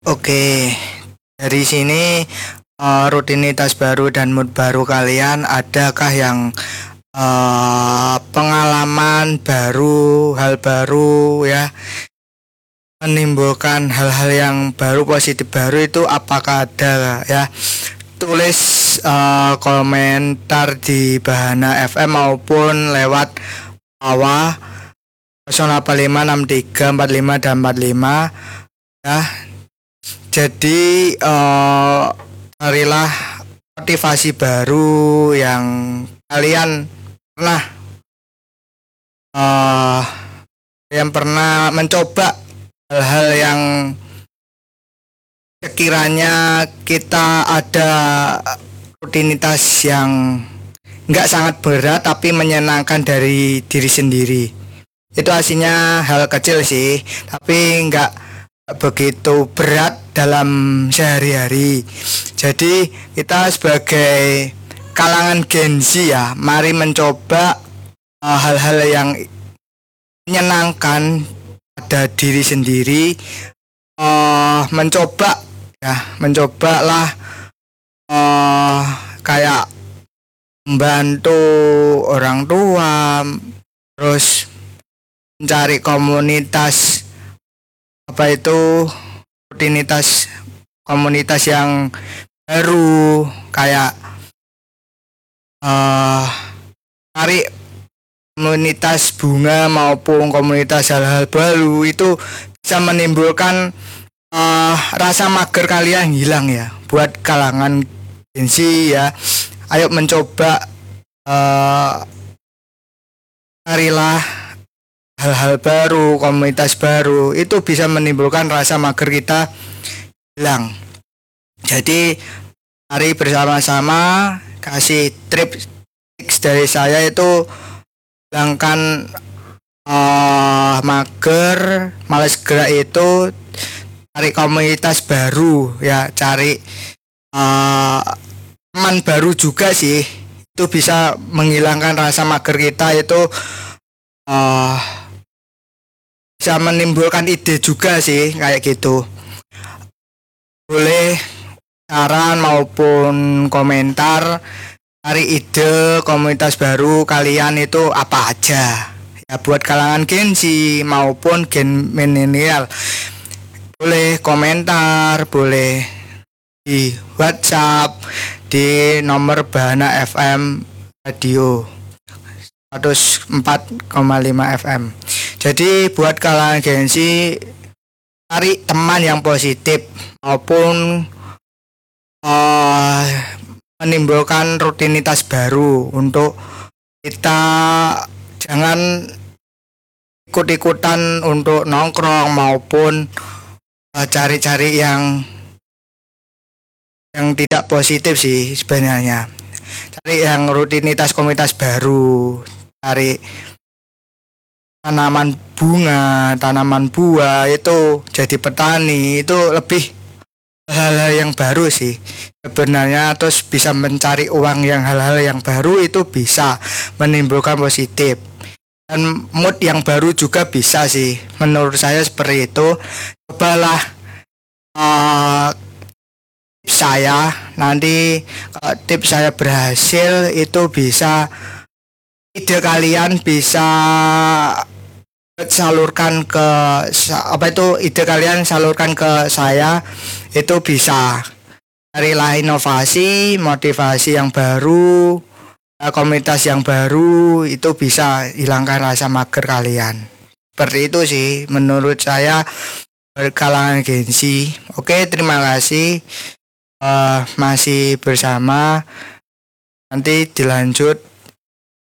Oke, dari sini rutinitas baru dan mood baru kalian adakah yang pengalaman baru, hal baru ya, menimbulkan hal-hal yang baru, positif baru itu apakah ada ya? Tulis komentar di Bahana FM maupun lewat bawah 0856345245 dan 45 ya. Jadi carilah motivasi baru yang kalian pernah mencoba hal-hal yang sekiranya kita ada rutinitas yang nggak sangat berat tapi menyenangkan dari diri sendiri. Itu aslinya hal kecil sih, tapi nggak begitu berat dalam sehari-hari. Jadi kita sebagai kalangan Gen Z ya, mari mencoba hal-hal yang menyenangkan pada diri sendiri. Mencobalah kayak membantu orang tua, terus mencari komunitas rutinitas komunitas yang baru, kayak cari komunitas bunga maupun komunitas hal-hal baru. Itu bisa menimbulkan rasa mager kalian hilang ya. Buat kalangan Gen Z ya, ayo mencoba carilah hal-hal baru, komunitas baru. Itu bisa menimbulkan rasa mager kita hilang. Jadi mari bersama-sama kasih tips dari saya itu hilangkan mager, malas gerak itu, cari komunitas baru ya, cari teman baru juga sih. Itu bisa menghilangkan rasa mager kita, itu bisa menimbulkan ide juga sih kayak gitu. Boleh saran maupun komentar, cari ide komunitas baru kalian itu apa aja ya, buat kalangan Gen Z maupun Gen milenial. Boleh komentar, boleh di WhatsApp di nomor Bahana FM Radio 104,5 FM. Jadi buat kalangan Gen Z, cari teman yang positif maupun menimbulkan rutinitas baru untuk kita. Jangan ikut-ikutan untuk nongkrong maupun cari-cari yang tidak positif sih sebenarnya. Cari yang rutinitas komunitas baru, cari tanaman bunga, tanaman buah, itu jadi petani, itu lebih hal-hal yang baru sih sebenarnya. Terus bisa mencari uang yang hal-hal yang baru itu bisa menimbulkan positif, dan mood yang baru juga bisa sih, menurut saya seperti itu. Cobalah tips saya, nanti kalau tips saya berhasil itu bisa ide kalian bisa salurkan ke ide kalian salurkan ke saya. Itu bisa carilah inovasi, motivasi yang baru, komunitas yang baru, itu bisa hilangkan rasa mager kalian. Seperti itu sih menurut saya kalangan Gen Z. Oke, terima kasih masih bersama. Nanti dilanjut